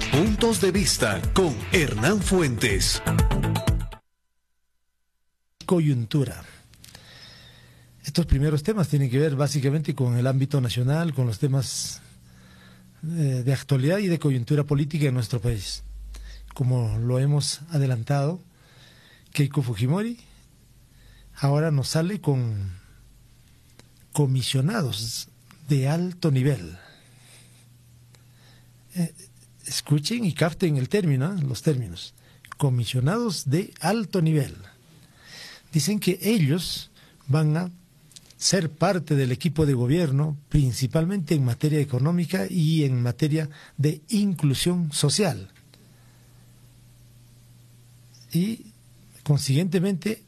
Puntos de vista con Hernán Fuentes. Coyuntura. Estos primeros temas tienen que ver básicamente con el ámbito nacional, con los temas de actualidad y de coyuntura política en nuestro país. Como lo hemos adelantado, Keiko Fujimori ahora nos sale con comisionados de alto nivel. Escuchen y capten el término, los términos. Comisionados de alto nivel. Dicen que ellos van a ser parte del equipo de gobierno, principalmente en materia económica y en materia de inclusión social. Y, consiguientemente,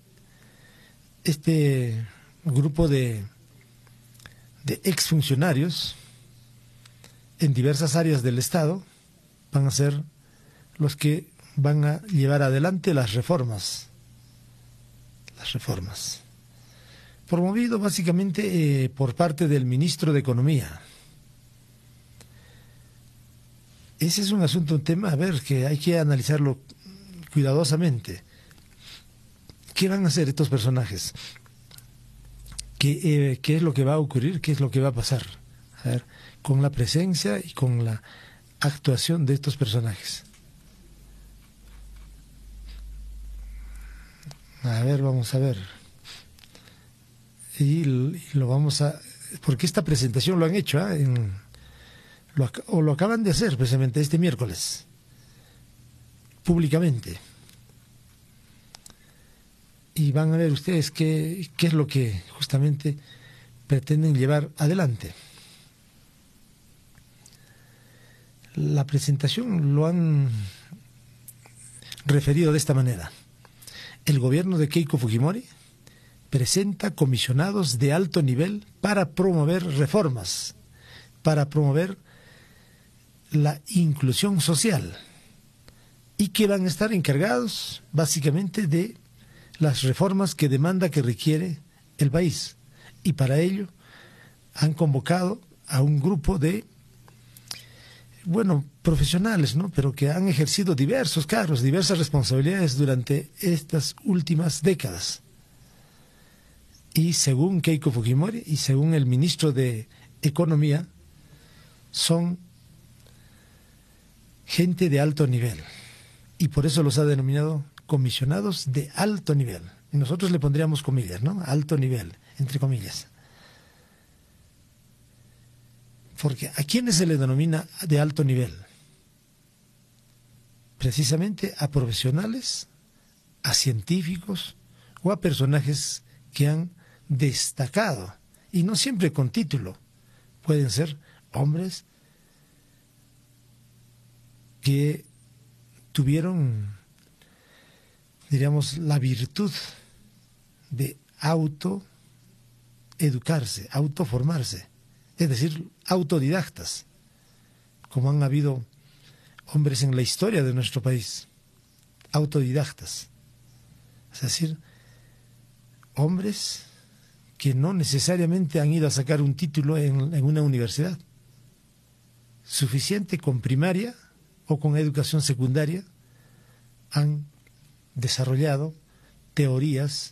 este grupo de exfuncionarios en diversas áreas del Estado van a ser los que van a llevar adelante las reformas. Promovido básicamente por parte del ministro de Economía. Ese es un tema, a ver, que hay que analizarlo cuidadosamente. ¿Qué van a hacer estos personajes? ¿Qué es lo que va a ocurrir? ¿Qué es lo que va a pasar? A ver, con la presencia y con la actuación de estos personajes. A ver, vamos a ver. Y lo vamos a... Porque esta presentación lo han hecho, lo acaban de hacer precisamente este miércoles, públicamente. Y van a ver ustedes qué es lo que justamente pretenden llevar adelante. La presentación lo han referido de esta manera. El gobierno de Keiko Fujimori presenta comisionados de alto nivel para promover reformas, para promover la inclusión social, y que van a estar encargados básicamente de las reformas que demanda, que requiere el país. Y para ello han convocado a un grupo de profesionales, ¿no? Pero que han ejercido diversos cargos, diversas responsabilidades durante estas últimas décadas. Y según Keiko Fujimori y según el ministro de Economía, son gente de alto nivel. Y por eso los ha denominado comisionados de alto nivel. Y nosotros le pondríamos comillas, ¿no? Alto nivel, entre comillas. Porque ¿a quiénes se le denomina de alto nivel? Precisamente a profesionales, a científicos o a personajes que han destacado, y no siempre con título. Pueden ser hombres que tuvieron, diríamos, la virtud de autoeducarse, autoformarse, es decir, autodidactas, como han habido hombres en la historia de nuestro país, autodidactas, es decir, hombres que no necesariamente han ido a sacar un título en una universidad, suficiente con primaria o con educación secundaria, han desarrollado teorías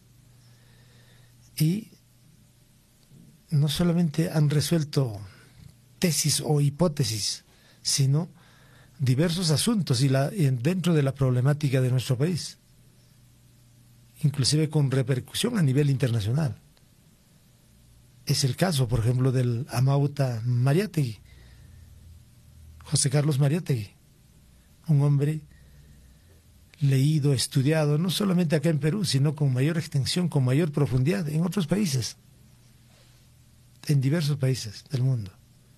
y no solamente han resuelto tesis o hipótesis, sino diversos asuntos dentro de la problemática de nuestro país, inclusive con repercusión a nivel internacional. Es el caso, por ejemplo, del Amauta Mariátegui, José Carlos Mariátegui, un hombre leído, estudiado, no solamente acá en Perú, sino con mayor extensión, con mayor profundidad en otros países, en diversos países del mundo.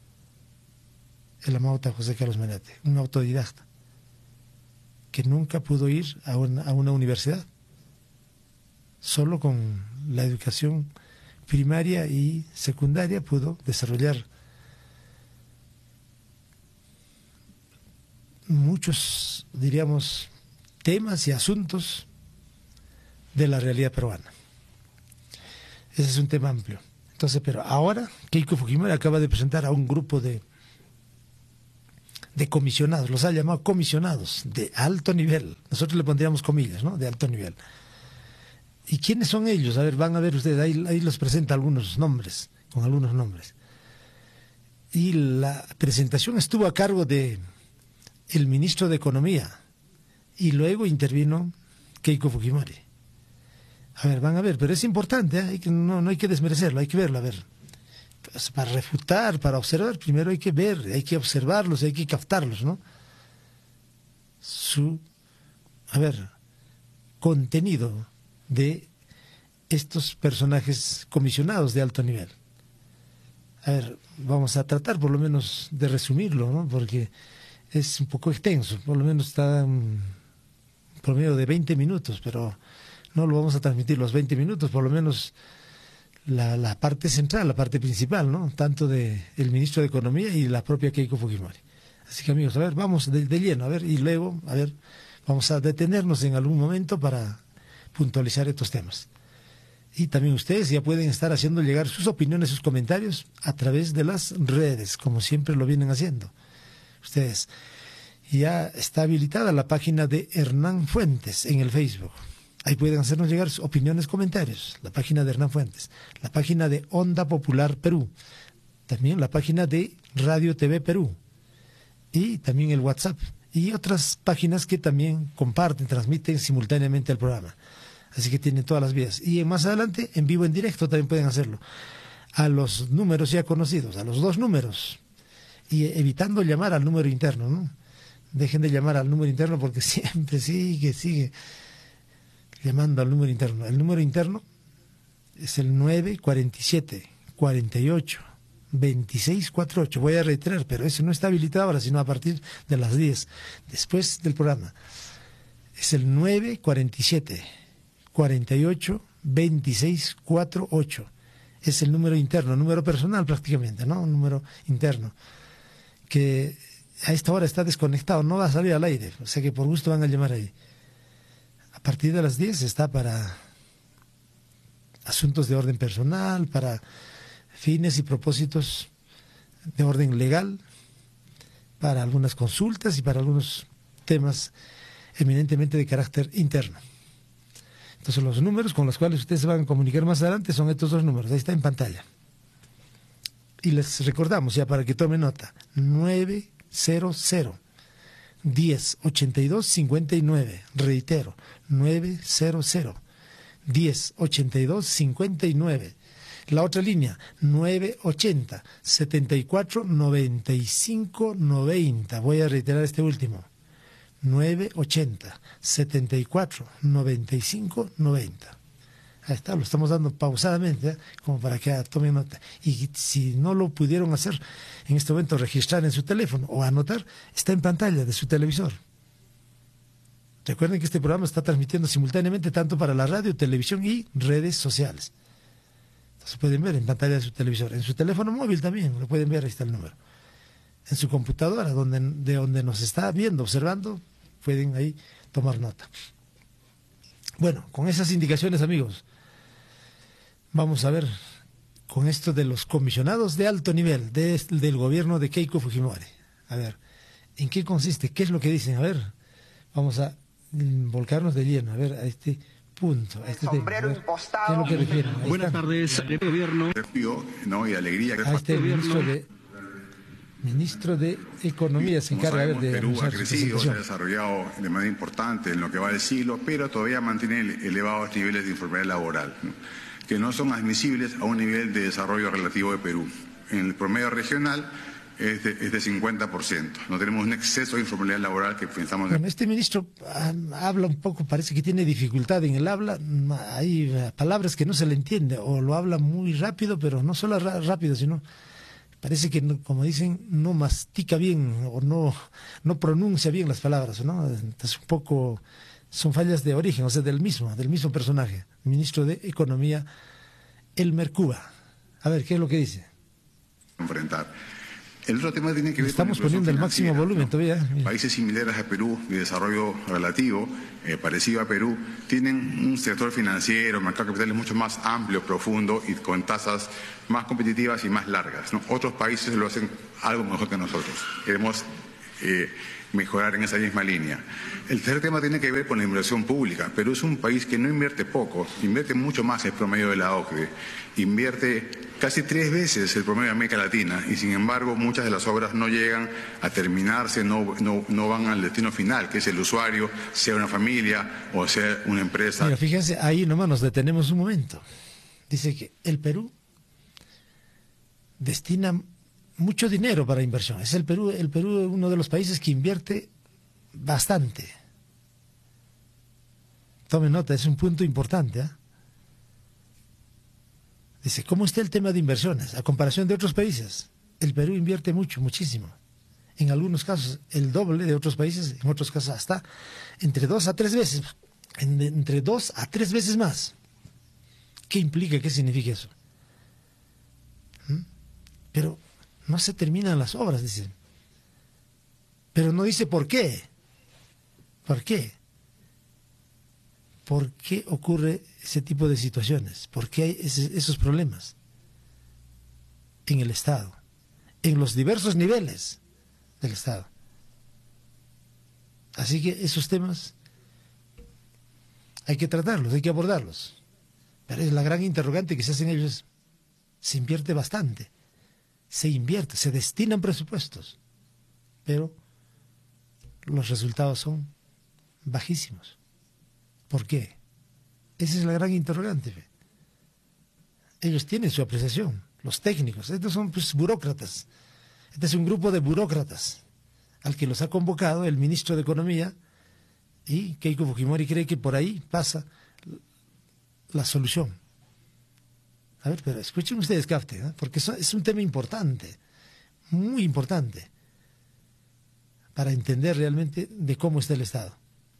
El Amauta José Carlos Mariátegui, un autodidacta, que nunca pudo ir a una universidad, solo con la educación primaria y secundaria pudo desarrollar muchos, diríamos, temas y asuntos de la realidad peruana. Ese es un tema amplio. Entonces, pero ahora Keiko Fujimori acaba de presentar a un grupo de de comisionados, los ha llamado comisionados de alto nivel. Nosotros le pondríamos comillas, ¿no? De alto nivel. ¿Y quiénes son ellos? A ver, van a ver ustedes, ahí los presenta algunos nombres, con algunos nombres. Y la presentación estuvo a cargo de el ministro de Economía y luego intervino Keiko Fujimori. A ver, van a ver, pero es importante, ¿eh? No hay que desmerecerlo, hay que verlo, a ver. Pues para refutar, para observar, primero hay que ver, hay que observarlos, hay que captarlos, ¿no? Contenido de estos personajes comisionados de alto nivel. A ver, vamos a tratar por lo menos de resumirlo, ¿no? Porque es un poco extenso, por lo menos está un promedio de 20 minutos, pero no lo vamos a transmitir los 20 minutos, por lo menos la parte central, la parte principal, ¿no? Tanto del ministro de Economía y la propia Keiko Fujimori. Así que amigos, a ver, vamos de lleno, a ver, y luego, a ver, vamos a detenernos en algún momento para puntualizar estos temas. Y también ustedes ya pueden estar haciendo llegar sus opiniones, sus comentarios a través de las redes, como siempre lo vienen haciendo. Ustedes, ya está habilitada la página de Hernán Fuentes en el Facebook. Ahí pueden hacernos llegar sus opiniones, comentarios. La página de Hernán Fuentes, la página de Onda Popular Perú, también la página de Radio TV Perú y también el WhatsApp y otras páginas que también comparten, transmiten simultáneamente el programa. Así que tienen todas las vías. Y más adelante, en vivo, en directo, también pueden hacerlo. A los números ya conocidos, a los 2 números. Y evitando llamar al número interno, ¿no? Dejen de llamar al número interno porque siempre sigue llamando al número interno. El número interno es el 947-48-2648. Voy a reiterar, pero ese no está habilitado ahora, sino a partir de las 10, después del programa. Es el 947-48-2648. Es el número interno, número personal prácticamente, ¿no? Un número interno que a esta hora está desconectado, no va a salir al aire, o sea que por gusto van a llamar ahí. A partir de las 10 está para asuntos de orden personal, para fines y propósitos de orden legal, para algunas consultas y para algunos temas eminentemente de carácter interno. Entonces los números con los cuales ustedes se van a comunicar más adelante son estos 2 números, ahí está en pantalla. Y les recordamos ya para que tomen nota, 900-10-82-59, reitero, 900-10-82-59. La otra línea, 980-74-95-90. Voy a reiterar este último. 980-74-95-90. Ahí está, lo estamos dando pausadamente, como para que tomen nota. Y si no lo pudieron hacer en este momento, registrar en su teléfono o anotar, está en pantalla de su televisor. Recuerden que este programa está transmitiendo simultáneamente tanto para la radio, televisión y redes sociales. Entonces pueden ver en pantalla de su televisor. En su teléfono móvil también lo pueden ver, ahí está el número. En su computadora, de donde nos está viendo, observando, pueden ahí tomar nota. Bueno, con esas indicaciones, amigos, vamos a ver con esto de los comisionados de alto nivel del gobierno de Keiko Fujimori. A ver, ¿en qué consiste? ¿Qué es lo que dicen? A ver, vamos a volcarnos de lleno, a ver, a este punto, a este tema. A ver, ¿qué es lo que refieren? Buenas tardes, gobierno. ¿No? Y alegría. A este ministro de Economía se encarga de Perú ha anunciar su crecido, se ha presentación. desarrollado de manera importante en lo que va del siglo, pero todavía mantiene elevados niveles de informalidad laboral, ¿no? Que no son admisibles a un nivel de desarrollo relativo de Perú. En el promedio regional es de 50%. No tenemos un exceso de informalidad laboral que pensamos... Bueno, este ministro habla un poco, parece que tiene dificultad en el habla, hay palabras que no se le entiende, o lo habla muy rápido, pero no solo rápido, sino parece que, no, como dicen, no mastica bien o no pronuncia bien las palabras, ¿no? Entonces un poco son fallas de origen, o sea, del mismo personaje, ministro de Economía, Elmer Cuba. A ver, ¿qué es lo que dice? Enfrentar. El otro tema tiene que ver Estamos poniendo el máximo volumen, ¿no? Todavía. Países similares a Perú, de desarrollo relativo, parecido a Perú, tienen un sector financiero, mercado de capitales mucho más amplio, profundo y con tasas más competitivas y más largas, ¿no? Otros países lo hacen algo mejor que nosotros. Queremos mejorar en esa misma línea. El tercer tema tiene que ver con la inversión pública. Perú es un país que no invierte poco, invierte mucho más el promedio de la OCDE, invierte casi 3 veces el promedio de América Latina y sin embargo muchas de las obras no llegan a terminarse, no van al destino final, que es el usuario, sea una familia o sea una empresa. Mira, fíjense, ahí nomás nos detenemos un momento. Dice que el Perú destina mucho dinero para inversión. El Perú es uno de los países que invierte bastante. Tome nota, es un punto importante. Dice, ¿cómo está el tema de inversiones? A comparación de otros países, el Perú invierte mucho, muchísimo. En algunos casos el doble de otros países, en otros casos hasta entre 2 a 3 veces. Entre 2 a 3 veces más. ¿Qué implica? ¿Qué significa eso? Pero no se terminan las obras, dicen. Pero no dice por qué. ¿Por qué? ¿Por qué ocurre ese tipo de situaciones? ¿Por qué hay esos problemas? En el Estado, en los diversos niveles del Estado. Así que esos temas hay que tratarlos, hay que abordarlos. Pero es la gran interrogante que se hacen ellos. Se invierte bastante. Se destinan presupuestos, pero los resultados son bajísimos. ¿Por qué? Esa es la gran interrogante. Ellos tienen su apreciación, los técnicos, estos son pues burócratas. Este es un grupo de burócratas al que los ha convocado el ministro de Economía y Keiko Fujimori cree que por ahí pasa la solución. A ver, pero escuchen ustedes, Cafte, porque eso es un tema importante, muy importante, para entender realmente de cómo está el Estado.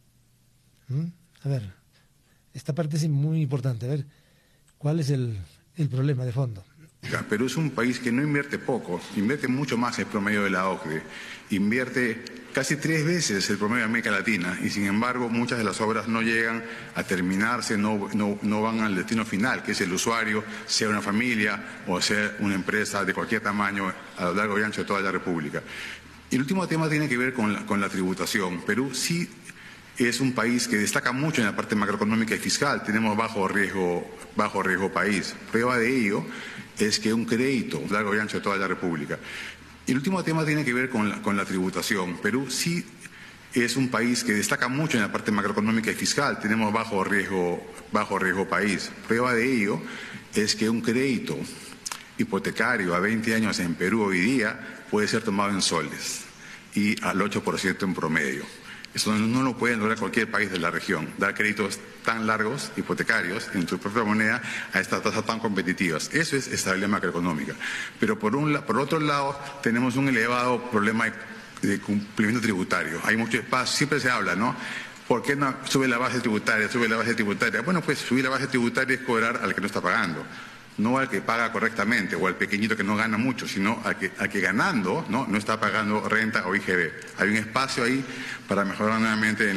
A ver, esta parte es muy importante. A ver, ¿cuál es el problema de fondo? Perú es un país que no invierte poco, invierte mucho más el promedio de la OCDE, invierte casi 3 veces el promedio de América Latina y sin embargo muchas de las obras no llegan a terminarse, no van al destino final, que es el usuario, sea una familia o sea una empresa de cualquier tamaño a lo largo y ancho de toda la República. Y el último tema tiene que ver con la tributación. Perú sí es un país que destaca mucho en la parte macroeconómica y fiscal, tenemos bajo riesgo país. Prueba de ello es que un crédito a lo largo y ancho de toda la República. Y el último tema tiene que ver con la tributación. Perú sí es un país que destaca mucho en la parte macroeconómica y fiscal, tenemos bajo riesgo país. Prueba de ello es que un crédito hipotecario a 20 años en Perú hoy día puede ser tomado en soles y al 8% en promedio. Eso no lo puede lograr cualquier país de la región, dar créditos tan largos, hipotecarios, en su propia moneda a estas tasas tan competitivas. Eso es estabilidad macroeconómica. Pero por otro lado, tenemos un elevado problema de cumplimiento tributario. Hay mucho espacio, siempre se habla, ¿no? ¿Por qué no sube la base tributaria, Bueno, pues subir la base tributaria es cobrar al que no está pagando. No al que paga correctamente o al pequeñito que no gana mucho, sino al que ganando no está pagando renta o IGB. Hay un espacio ahí para mejorar nuevamente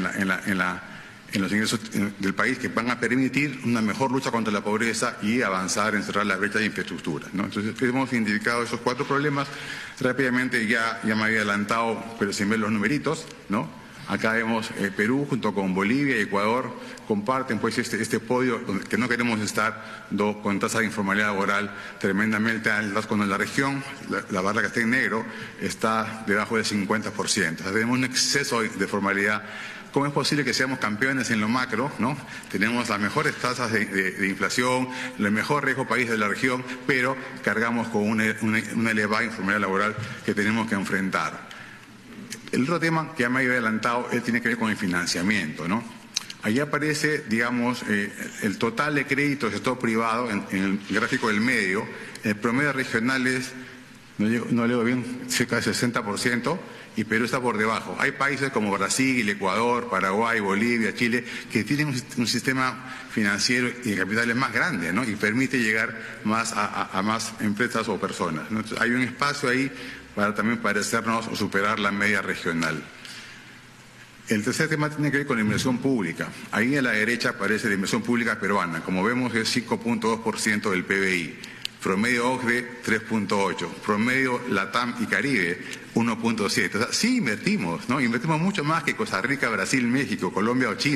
en los ingresos del país que van a permitir una mejor lucha contra la pobreza y avanzar en cerrar la brecha de infraestructura, ¿no? Entonces hemos identificado esos 4 problemas. Rápidamente ya me había adelantado, pero sin ver los numeritos, ¿no? Acá vemos Perú junto con Bolivia y Ecuador comparten pues este podio que no queremos estar con tasa de informalidad laboral tremendamente altas cuando en la región la barra que está en negro está debajo del 50%. O sea, tenemos un exceso de formalidad. ¿Cómo es posible que seamos campeones en lo macro, ¿no? Tenemos las mejores tasas de inflación, el mejor riesgo país de la región, pero cargamos con una elevada informalidad laboral que tenemos que enfrentar. El otro tema que ya me había adelantado tiene que ver con el financiamiento, ¿no? Allí aparece, digamos, el total de crédito del sector privado en el gráfico del medio. El promedio regional es, no leo bien, cerca del 60%, y Perú está por debajo. Hay países como Brasil, Ecuador, Paraguay, Bolivia, Chile, que tienen un sistema financiero y de capitales más grande, ¿no? Y permite llegar más a más empresas o personas, ¿no? Entonces, hay un espacio ahí para también parecernos o superar la media regional. El tercer tema tiene que ver con la inversión pública. Ahí a la derecha aparece la inversión pública peruana. Como vemos es 5.2% del PBI. promedio OCDE 3.8, promedio LATAM y Caribe 1.7. O sea, sí invertimos, ¿no? Invertimos mucho más que Costa Rica, Brasil, México, Colombia o Chile.